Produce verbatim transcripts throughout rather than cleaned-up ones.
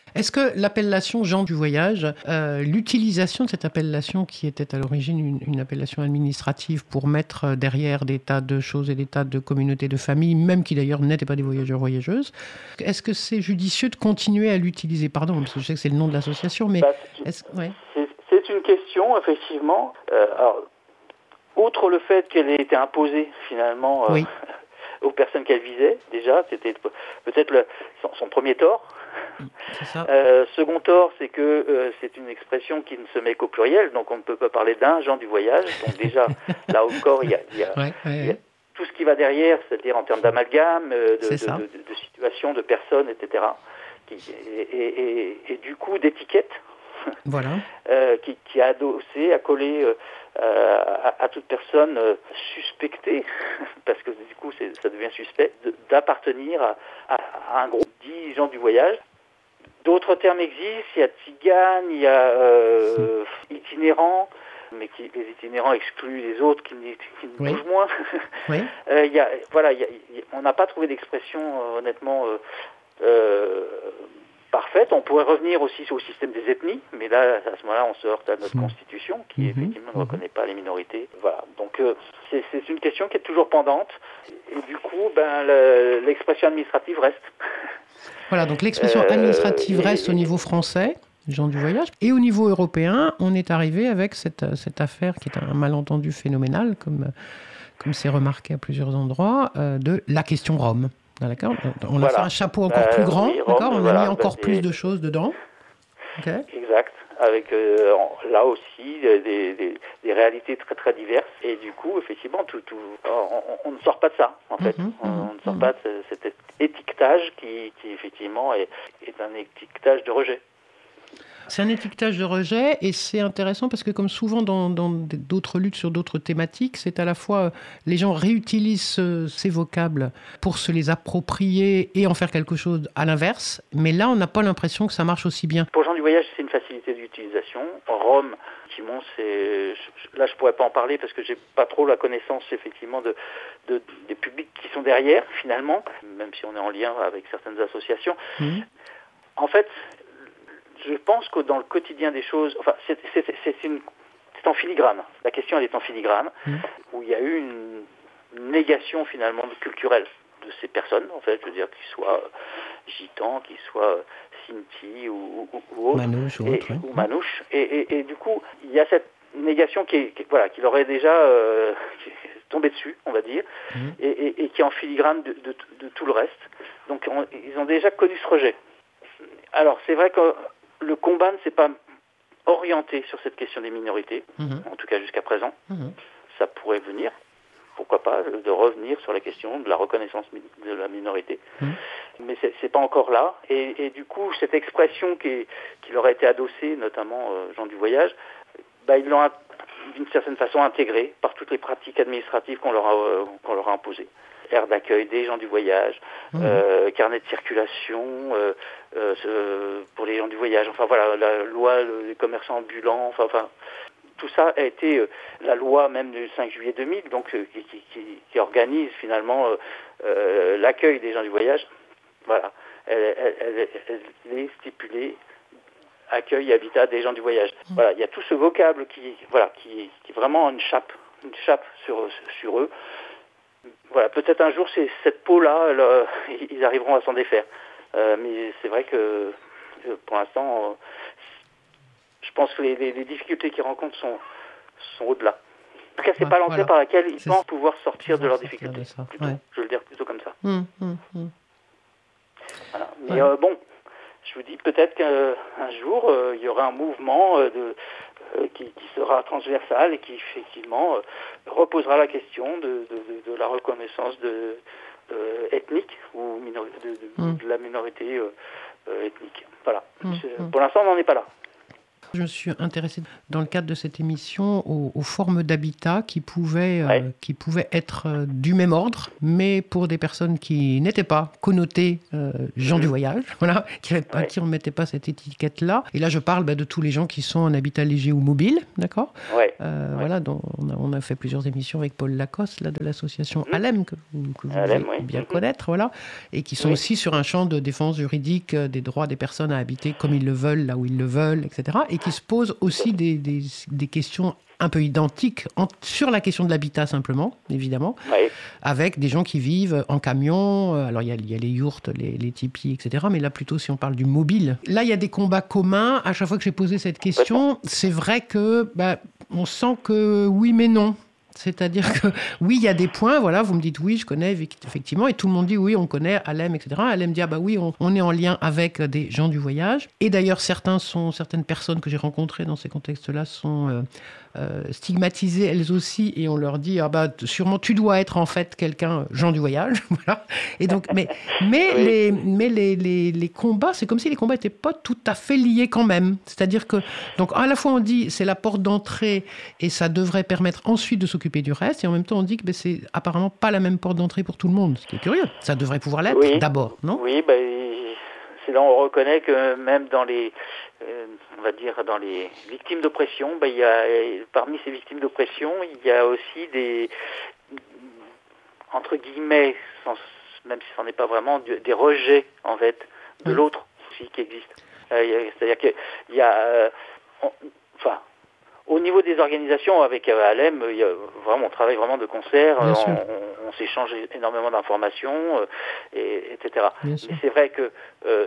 Est-ce que l'appellation gens du voyage, euh, l'utilisation de cette appellation qui était à l'origine une, une appellation administrative pour mettre derrière des tas de choses et des tas de communautés de familles, même qui d'ailleurs n'étaient pas des voyageurs-voyageuses, est-ce que c'est judicieux de continuer à l'utiliser? Pardon, parce que je sais que c'est le nom de l'association, mais Bah, c'est, est-ce... Ouais. c'est, c'est une question, effectivement. Euh, alors, outre le fait qu'elle ait été imposée, finalement, euh, Oui. aux personnes qu'elle visait, déjà, c'était peut-être le, son, son premier tort. C'est ça. Euh, second tort, c'est que euh, c'est une expression qui ne se met qu'au pluriel, donc on ne peut pas parler d'un gens du voyage. Donc déjà, là encore, il y a, il y a, ouais, ouais, il y a ouais. tout ce qui va derrière, c'est-à-dire en termes d'amalgame, euh, de, C'est de, ça. de, de, de situations, de personnes, et cetera. Qui, et, et, et, et du coup, d'étiquettes. Voilà. Euh, qui, qui a adossé, a collé euh, à, à toute personne euh, suspectée, parce que du coup c'est, ça devient suspect, de, d'appartenir à, à, à un groupe dit gens du voyage. D'autres termes existent, il y a tzigane, il y a euh, itinérant, mais qui, les itinérants excluent les autres qui, qui oui. bougent moins. Oui. euh, il y a, voilà, il y a, on n'a pas trouvé d'expression euh, honnêtement euh, euh, parfaite. On pourrait revenir aussi au système des ethnies, mais là, à ce moment-là, on se heurte à notre mmh. constitution qui, mmh. effectivement, ne mmh. reconnaît pas les minorités. Voilà. Donc, euh, c'est, c'est une question qui est toujours pendante. Et du coup, ben, le, l'expression administrative reste. Voilà, donc l'expression euh, administrative reste et, au niveau français, gens du voyage. Et au niveau européen, on est arrivé avec cette, cette affaire qui est un malentendu phénoménal, comme, comme c'est remarqué à plusieurs endroits, euh, de la question Rome. D'accord. On a voilà. fait un chapeau encore bah, plus grand, oui, Rome, d'accord. On voilà, a mis encore bah, plus des... de choses dedans. Okay. Exact. Avec euh, là aussi des, des, des réalités très très diverses. Et du coup, effectivement, tout, tout, on, on ne sort pas de ça, en fait. Mm-hmm, on, on ne sort mm-hmm. pas de cet étiquetage qui, qui effectivement, est, est un étiquetage de rejet. C'est un étiquetage de rejet et c'est intéressant parce que comme souvent dans, dans d'autres luttes sur d'autres thématiques, c'est à la fois les gens réutilisent ces vocables pour se les approprier et en faire quelque chose à l'inverse, mais là on n'a pas l'impression que ça marche aussi bien. Pour gens du voyage, c'est une facilité d'utilisation. Rome, effectivement, c'est... là je pourrais pas en parler parce que j'ai pas trop la connaissance effectivement de, de des publics qui sont derrière finalement, même si on est en lien avec certaines associations. Mmh. En fait, je pense que dans le quotidien des choses, enfin, c'est, c'est, c'est, une, c'est en filigrane. La question, elle est en filigrane, mmh. où il y a eu une, une négation finalement culturelle de ces personnes, en fait, je veux dire, qu'ils soient gitans, qu'ils soient sinti ou, ou, ou autres, manouche ou, et, autre, ou manouche, et, et, et du coup, il y a cette négation qui, est, qui voilà, qui leur est déjà euh, tombée dessus, on va dire, mmh. et, et, et qui est en filigrane de, de, de tout le reste. Donc, on, ils ont déjà connu ce rejet. Alors, c'est vrai que le combat ne s'est pas orienté sur cette question des minorités, mmh. en tout cas jusqu'à présent. Mmh. Ça pourrait venir, pourquoi pas, de revenir sur la question de la reconnaissance de la minorité. Mmh. Mais c'est, c'est pas encore là. Et, et du coup, cette expression qui, est, qui leur a été adossée, notamment euh, gens du voyage, bah, ils l'ont d'une certaine façon intégrée par toutes les pratiques administratives qu'on leur a, euh, qu'on leur a imposées. Aire d'accueil des gens du voyage, mmh. euh, carnet de circulation euh, euh, pour les gens du voyage, enfin voilà, la loi des commerçants ambulants, enfin, enfin tout ça a été euh, la loi même du cinq juillet deux mille, donc euh, qui, qui, qui organise finalement euh, euh, l'accueil des gens du voyage. Voilà, elle, elle, elle, elle est stipulée, accueil et habitat des gens du voyage. Mmh. Voilà, il y a tout ce vocable qui, voilà, qui, qui est vraiment une chape, une chape sur, sur eux. Voilà, peut-être un jour, c'est cette peau-là, elle, euh, ils arriveront à s'en défaire. Euh, mais c'est vrai que, euh, pour l'instant, euh, je pense que les, les, les difficultés qu'ils rencontrent sont, sont au-delà. En tout cas, c'est ouais, pas l'entrée voilà. par laquelle ils c'est pensent pouvoir sortir pouvoir de leurs difficultés. De plutôt, ouais. Je veux le dire plutôt comme ça. Mmh, mmh, mmh. Voilà. Mais ouais. euh, bon, je vous dis peut-être qu'un jour, euh, il y aura un mouvement euh, de... Qui, qui sera transversal et qui effectivement euh, reposera la question de, de, de, de la reconnaissance de, euh, ethnique ou minori- de, de, mm. de la minorité euh, euh, ethnique. Voilà. Mm. Pour l'instant, on n'en est pas là. Je me suis intéressée dans le cadre de cette émission aux, aux formes d'habitat qui pouvaient, ouais. euh, qui pouvaient être euh, du même ordre, mais pour des personnes qui n'étaient pas connotées euh, gens mmh. du voyage, voilà, qui, ouais. à qui on ne mettait pas cette étiquette-là. Et là, je parle bah, de tous les gens qui sont en habitat léger ou mobile, d'accord ouais. euh, ouais. Voilà, dont on, a, on a fait plusieurs émissions avec Paul Lacoste, là, de l'association mmh. Alem, que vous, que vous Alem, devez oui. bien mmh. connaître, voilà, et qui sont oui. aussi sur un champ de défense juridique euh, des droits des personnes à habiter comme ils le veulent, là où ils le veulent, et cetera. Et qui se posent aussi des, des, des questions un peu identiques en, sur la question de l'habitat simplement, évidemment, oui. avec des gens qui vivent en camion. Alors, il y a, il y a les yourtes, les, les tipis, et cetera. Mais là, plutôt, si on parle du mobile. Là, il y a des combats communs. À chaque fois que j'ai posé cette question, c'est vrai que bah, on sent que oui, mais non. C'est-à-dire que, oui, il y a des points, voilà, vous me dites oui, je connais, effectivement, et tout le monde dit oui, on connaît Alem, et cetera. Alem dit, ah bah oui, on, on est en lien avec des gens du voyage. Et d'ailleurs, certains sont, certaines personnes que j'ai rencontrées dans ces contextes-là sont euh, euh, stigmatisées elles aussi, et on leur dit, ah bah sûrement tu dois être en fait quelqu'un, gens du voyage, voilà. Et donc, mais, mais, oui. les, mais les, les, les combats, c'est comme si les combats n'étaient pas tout à fait liés quand même. C'est-à-dire que, donc à la fois on dit, c'est la porte d'entrée, et ça devrait permettre ensuite de s'occuper du reste, et en même temps on dit que ben, c'est apparemment pas la même porte d'entrée pour tout le monde, ce qui est curieux. Ça devrait pouvoir l'être oui, d'abord, non ? Oui, ben, c'est là où on reconnaît que même dans les, euh, on va dire dans les victimes d'oppression, ben, il y a, parmi ces victimes d'oppression, il y a aussi des, entre guillemets, sans, même si ce n'en est pas vraiment, des rejets en fait de oui. l'autre aussi qui existent. Euh, c'est-à-dire qu'il y a, euh, on, enfin. Au niveau des organisations, avec Alem, il y a vraiment, on travaille vraiment de concert, on, on, on s'échange énormément d'informations, euh, et, etc. Mais c'est vrai que, euh,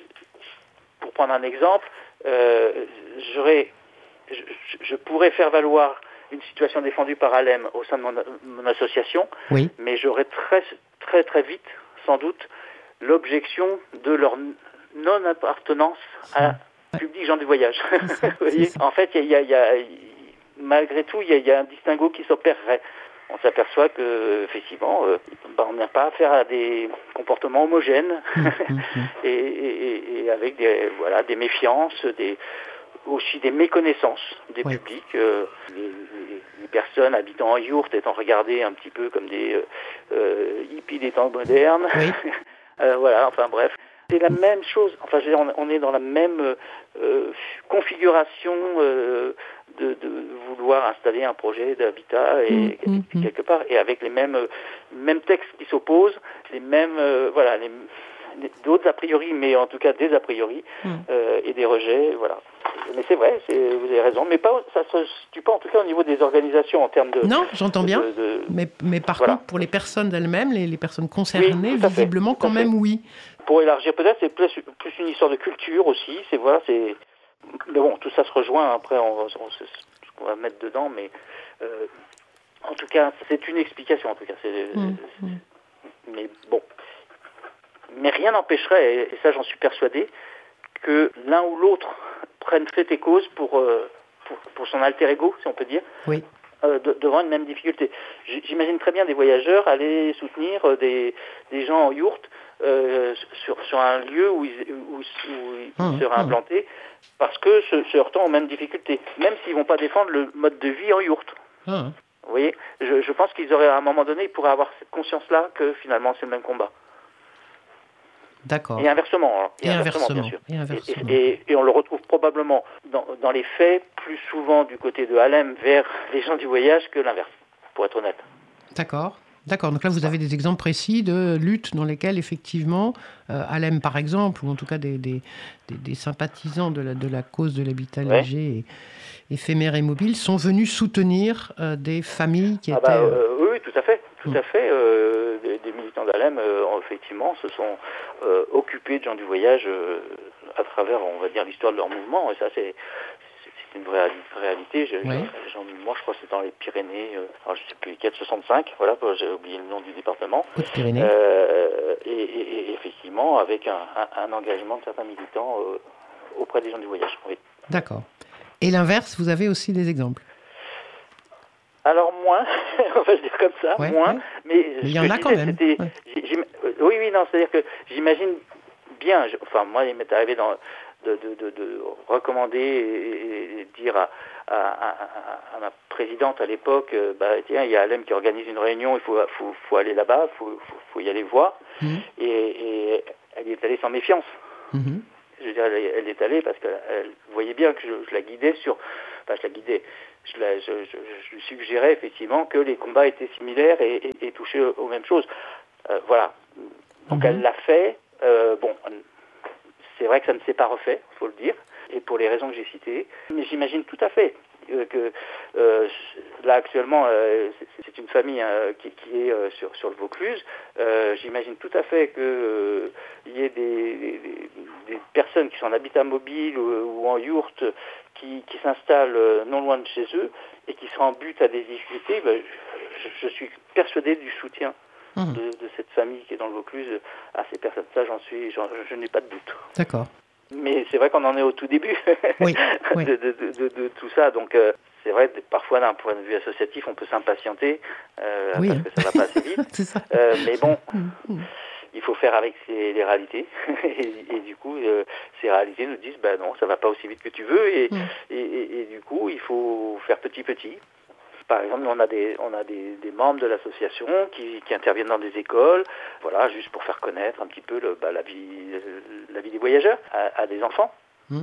pour prendre un exemple, euh, j'aurais, je, je pourrais faire valoir une situation défendue par Alem au sein de mon, mon association, oui. mais j'aurais très, très, très vite, sans doute, l'objection de leur non-appartenance à... public gens du voyage. Vous voyez, en fait, il y a, y a, y a, malgré tout, il y, y a un distinguo qui s'opérerait. On s'aperçoit que, effectivement, euh, bah, on n'a pas affaire à des comportements homogènes et, et, et avec des, voilà, des méfiances, des, aussi des méconnaissances des oui. publics. Euh, les, les, les personnes habitant en yourte étant regardées un petit peu comme des euh, hippies des temps modernes. Oui. euh, voilà, enfin bref. C'est la même chose, enfin je veux dire, on est dans la même euh, configuration euh, de, de vouloir installer un projet d'habitat et mmh, quelque part, et avec les mêmes, mêmes textes qui s'opposent, les mêmes, euh, voilà, les, les, d'autres a priori, mais en tout cas des a priori, mmh. euh, et des rejets, voilà. Mais c'est vrai, c'est, vous avez raison, mais pas, ça ne se situe pas en tout cas au niveau des organisations en termes de... Non, j'entends de, bien, de, de, mais, mais par voilà. contre, pour les personnes elles-mêmes, les, les personnes concernées, oui, visiblement fait, quand même, oui. Pour élargir peut-être, c'est plus, plus une histoire de culture aussi, c'est voilà, c'est... Mais bon, tout ça se rejoint, après on, on, on, on va mettre dedans, mais euh, en tout cas, c'est une explication, en tout cas. C'est, mmh, c'est, mmh. Mais bon. Mais rien n'empêcherait, et, et ça j'en suis persuadé, que l'un ou l'autre prenne fait et cause pour, euh, pour, pour son alter ego, si on peut dire, oui. euh, de, devant une même difficulté. J'imagine très bien des voyageurs aller soutenir euh, des, des gens en yourte euh, sur, sur un lieu où ils, où, où ils mmh, seraient mmh. implantés, parce que se, se heurtant aux mêmes difficultés, même s'ils ne vont pas défendre le mode de vie en yourte. Mmh. Vous voyez, je, je pense qu'ils auraient, à un moment donné, ils pourraient avoir cette conscience-là que finalement c'est le même combat. D'accord. Et inversement, hein. et, et inversement, inversement, bien sûr. Et, inversement. Et, et, et on le retrouve probablement dans, dans les faits plus souvent du côté de Alem vers les gens du voyage que l'inverse, pour être honnête. D'accord. D'accord, donc là vous avez des exemples précis de luttes dans lesquelles effectivement euh, Alem par exemple, ou en tout cas des, des, des, des sympathisants de la, de la cause de l'habitat ouais. léger, et, éphémère et mobile, sont venus soutenir euh, des familles qui ah étaient... Bah, euh, oui, tout à fait, tout hum. à fait. Euh, des, des militants d'Alem, euh, effectivement, se sont euh, occupés de gens du voyage euh, à travers, on va dire, l'histoire de leur mouvement, et ça c'est... C'est une vraie réalité. Je, oui. je, moi, je crois que c'est dans les Pyrénées. Euh, alors, je ne sais plus lesquelles, soixante-cinq. Voilà, j'ai oublié le nom du département. Hautes-Pyrénées. Euh, et, et, et effectivement, avec un, un, un engagement de certains militants euh, auprès des gens du voyage. Oui. D'accord. Et l'inverse, vous avez aussi des exemples? Alors moins, on va le dire comme ça, ouais, moins. Ouais. Mais, mais il y en a quand même. Ouais. Oui, oui, non, c'est-à-dire que j'imagine bien. Je, enfin, moi, il m'est arrivé dans de, de, de, de recommander et, et dire à, à, à, à ma présidente à l'époque, euh, bah, tiens, il y a Alem qui organise une réunion, il faut, faut, faut aller là-bas, il faut, faut, faut y aller voir. Mmh. Et, et elle y est allée sans méfiance. Mmh. Je veux dire, elle, elle est allée parce qu'elle voyait bien que je, je la guidais sur... Enfin, je la guidais. Je, la, je, je, je lui suggérais effectivement que les combats étaient similaires et, et, et touchaient aux mêmes choses. Euh, voilà. Donc mmh. elle l'a fait. Euh, bon... C'est vrai que ça ne s'est pas refait, il faut le dire, et pour les raisons que j'ai citées. Mais j'imagine tout à fait euh, que euh, là actuellement, euh, c'est, c'est une famille euh, qui, qui est euh, sur, sur le Vaucluse. Euh, j'imagine tout à fait qu'il euh, y ait des, des, des personnes qui sont en habitat mobile ou, ou en yourte qui, qui s'installent euh, non loin de chez eux et qui sont en but à des difficultés. Ben, je, je suis persuadé du soutien Mmh. De, de cette famille qui est dans le Vaucluse à ces personnes. Ça, j'en suis, j'en, je n'ai pas de doute. D'accord. Mais c'est vrai qu'on en est au tout début oui, oui. De, de, de, de, de tout ça. Donc, euh, c'est vrai que parfois, d'un point de vue associatif, on peut s'impatienter euh, oui, parce hein. que ça va pas assez vite. C'est ça. Euh, mais bon, mmh. il faut faire avec ces, les réalités. et, et du coup, euh, ces réalités nous disent, bah non, ça va pas aussi vite que tu veux. Et, mmh. et, et, et du coup, il faut faire petit petit. Par exemple, on a des, on a des, des membres de l'association qui, qui interviennent dans des écoles, voilà, juste pour faire connaître un petit peu le, bah, la vie, la vie des voyageurs à, à des enfants. Mmh.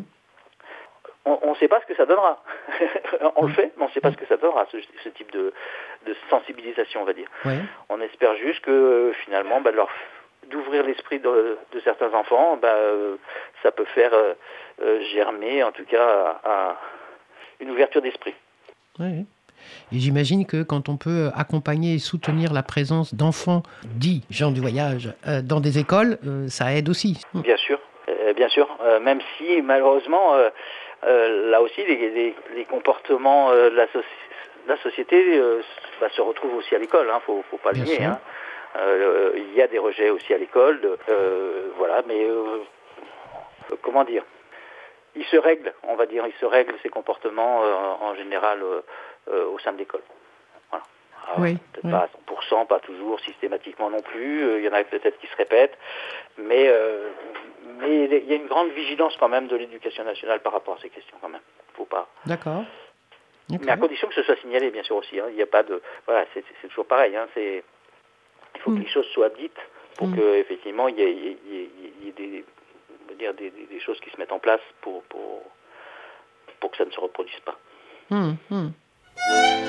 On ne sait pas ce que ça donnera. on mmh. le fait, mais on ne sait pas mmh. ce que ça donnera, ce, ce type de, de sensibilisation, on va dire. Oui. On espère juste que finalement, bah, leur, d'ouvrir l'esprit de, de certains enfants, bah, euh, ça peut faire euh, euh, germer, en tout cas, à, à une ouverture d'esprit. Oui. Et j'imagine que quand on peut accompagner et soutenir la présence d'enfants dits gens du voyage euh, dans des écoles, euh, ça aide aussi. Bien sûr, euh, bien sûr. Euh, même si malheureusement, euh, euh, là aussi, les, les, les comportements euh, de, la soci- de la société euh, bah, se retrouvent aussi à l'école. Il hein, faut, faut pas le nier. Hein. Euh, il y a des rejets aussi à l'école. De, euh, voilà, mais euh, comment dire ? Il se règle, on va dire, il se règle ces comportements euh, en général euh, euh, au sein de l'école. Voilà. Alors, oui, peut-être oui. pas à cent pour cent, pas toujours, systématiquement non plus. Euh, il y en a peut-être qui se répètent, mais euh, mais il y a une grande vigilance quand même de l'éducation nationale par rapport à ces questions quand même. Faut pas. D'accord. Okay. Mais à condition que ce soit signalé, bien sûr aussi. Hein. Il n'y a pas de, voilà, c'est, c'est toujours pareil. Hein. C'est, il faut mm. que les choses soient dites pour mm. que effectivement il y ait, il y ait, il y ait des dire des, des, des choses qui se mettent en place pour, pour, pour que ça ne se reproduise pas. Mmh, mmh.